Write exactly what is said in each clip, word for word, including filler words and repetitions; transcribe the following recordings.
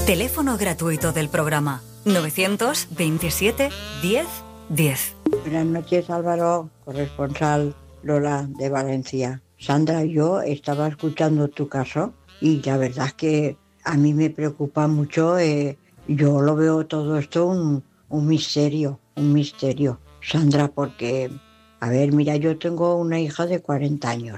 Teléfono gratuito del programa novecientos veintisiete diez diez. Buenas noches, Álvaro, corresponsal Lola de Valencia. Sandra, yo estaba escuchando tu caso y la verdad es que a mí me preocupa mucho. Eh, yo lo veo todo esto un, un misterio, un misterio, Sandra, porque, a ver, mira, yo tengo una hija de cuarenta años,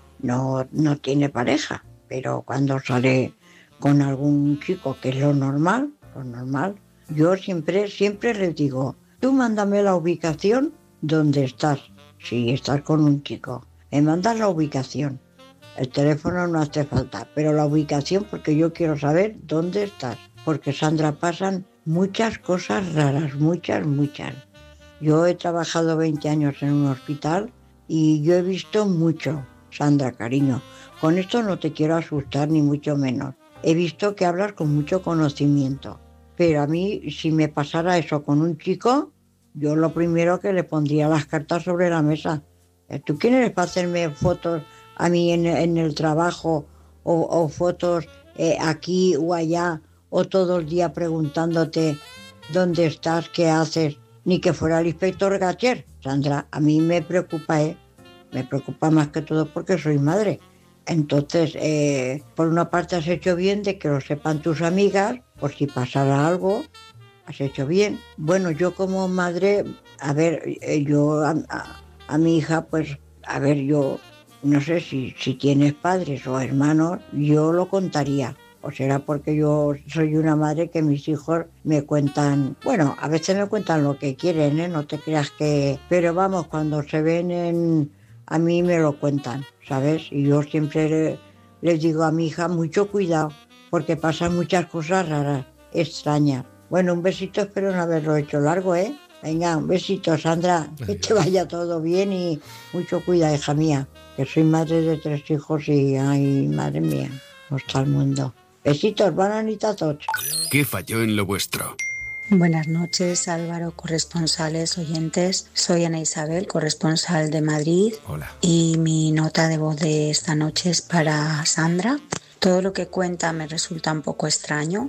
no, no tiene pareja, pero cuando sale con algún chico, que es lo normal, lo normal, yo siempre, siempre les digo, tú mándame la ubicación donde estás, si estás con un chico, me mandas la ubicación, el teléfono no hace falta, pero la ubicación porque yo quiero saber dónde estás, porque Sandra, pasan muchas cosas raras, muchas, muchas. Yo he trabajado veinte años en un hospital y yo he visto mucho, Sandra, cariño, con esto no te quiero asustar ni mucho menos. He visto que hablas con mucho conocimiento, pero a mí, si me pasara eso con un chico, yo lo primero que le pondría las cartas sobre la mesa. ¿Tú quién eres para hacerme fotos a mí en, en el trabajo o, o fotos eh, aquí o allá o todo el día preguntándote dónde estás, qué haces? Ni que fuera el inspector Gacher. Sandra, a mí me preocupa, ¿eh? Me preocupa más que todo porque soy madre. Entonces, eh, por una parte has hecho bien de que lo sepan tus amigas, por si pasara algo, has hecho bien. Bueno, yo como madre, a ver, eh, yo a, a, a mi hija, pues, a ver, yo no sé si, si tienes padres o hermanos, yo lo contaría. O será porque yo soy una madre que mis hijos me cuentan, bueno, a veces me cuentan lo que quieren, ¿eh? No te creas que... Pero vamos, cuando se ven en... A mí me lo cuentan, ¿sabes? Y yo siempre le, les digo a mi hija, mucho cuidado, porque pasan muchas cosas raras, extrañas. Bueno, un besito, espero no haberlo hecho largo, ¿eh? Venga, un besito, Sandra, que te vaya todo bien y mucho cuidado, hija mía, que soy madre de tres hijos y, ay, madre mía, no está el mundo. Besitos, bananitas, todos. ¿Qué falló en lo vuestro? Buenas noches, Álvaro, corresponsales, oyentes. Soy Ana Isabel, corresponsal de Madrid. Hola. Y mi nota de voz de esta noche es para Sandra. Todo lo que cuenta me resulta un poco extraño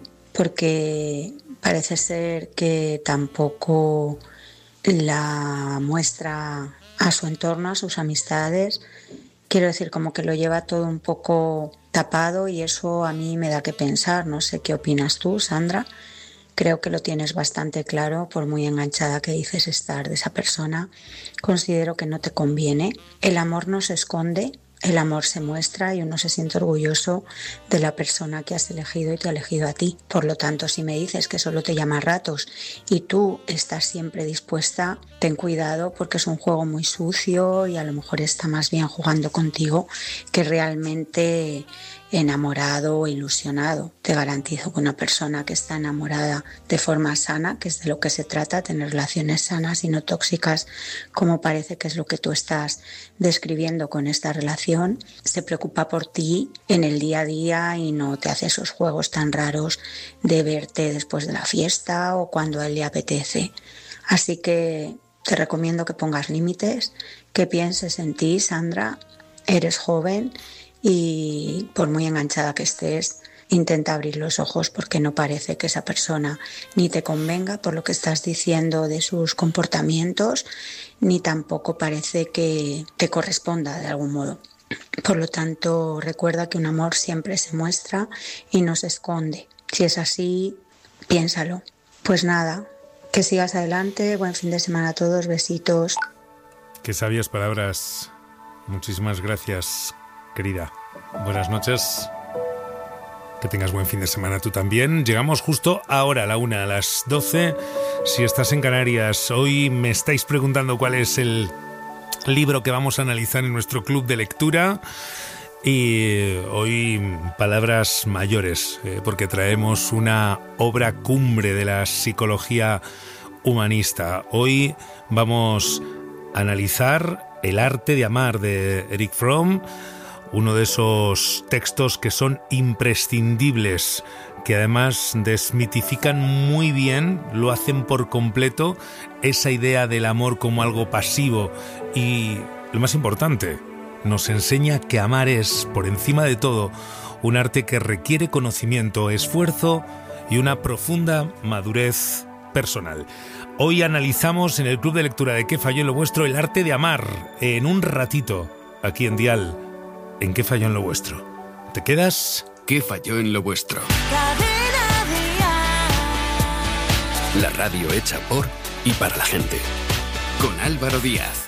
porque parece ser que tampoco la muestra a su entorno, a sus amistades. Quiero decir, como que lo lleva todo un poco tapado y eso a mí me da que pensar. No sé qué opinas tú, Sandra. Creo que lo tienes bastante claro, por muy enganchada que dices estar de esa persona. Considero que no te conviene. El amor no se esconde, el amor se muestra y uno se siente orgulloso de la persona que has elegido y te ha elegido a ti. Por lo tanto, si me dices que solo te llama a ratos y tú estás siempre dispuesta, ten cuidado porque es un juego muy sucio y a lo mejor está más bien jugando contigo que realmente enamorado o ilusionado. Te garantizo que una persona que está enamorada de forma sana, que es de lo que se trata, tener relaciones sanas y no tóxicas, como parece que es lo que tú estás describiendo con esta relación, se preocupa por ti en el día a día y no te hace esos juegos tan raros de verte después de la fiesta o cuando a él le apetece. Así que te recomiendo que pongas límites, que pienses en ti, Sandra. Eres joven y por muy enganchada que estés, intenta abrir los ojos porque no parece que esa persona ni te convenga por lo que estás diciendo de sus comportamientos, ni tampoco parece que te corresponda de algún modo. Por lo tanto, recuerda que un amor siempre se muestra y no se esconde. Si es así, piénsalo. Pues nada, que sigas adelante, buen fin de semana a todos, besitos. Qué sabias palabras. Muchísimas gracias, querida. Buenas noches. Que tengas buen fin de semana tú también. Llegamos justo ahora a la una, a las doce. Si estás en Canarias, hoy me estáis preguntando cuál es el libro que vamos a analizar en nuestro club de lectura. Y hoy palabras mayores, eh, porque traemos una obra cumbre de la psicología humanista. Hoy vamos a analizar El arte de amar de Erich Fromm, uno de esos textos que son imprescindibles, que además desmitifican muy bien, lo hacen por completo, esa idea del amor como algo pasivo y, lo más importante, nos enseña que amar es, por encima de todo, un arte que requiere conocimiento, esfuerzo y una profunda madurez personal. Hoy analizamos en el Club de Lectura de ¿Qué falló en lo vuestro? El arte de amar. En un ratito, aquí en Dial, ¿en qué falló en lo vuestro? ¿Te quedas? ¿Qué falló en lo vuestro? La radio hecha por y para la gente. Con Álvaro Díaz.